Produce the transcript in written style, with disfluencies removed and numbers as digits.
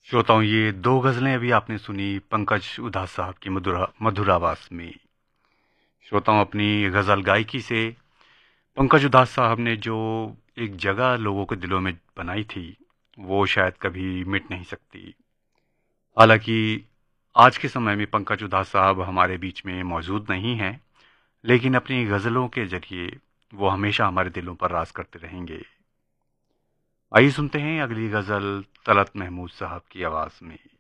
श्रोताओं, ये दो गज़लें अभी आपने सुनी पंकज उधास साहब की मधुर मधुर आवाज़ में। श्रोताओं, अपनी गज़ल गायकी से पंकज उधास साहब ने जो एक जगह लोगों के दिलों में बनाई थी, वो शायद कभी मिट नहीं सकती। हालांकि आज के समय में पंकज उधास साहब हमारे बीच में मौजूद नहीं हैं, लेकिन अपनी गज़लों के ज़रिए वो हमेशा हमारे दिलों पर राज करते रहेंगे। आइए सुनते हैं अगली गज़ल तलत महमूद साहब की आवाज़ में।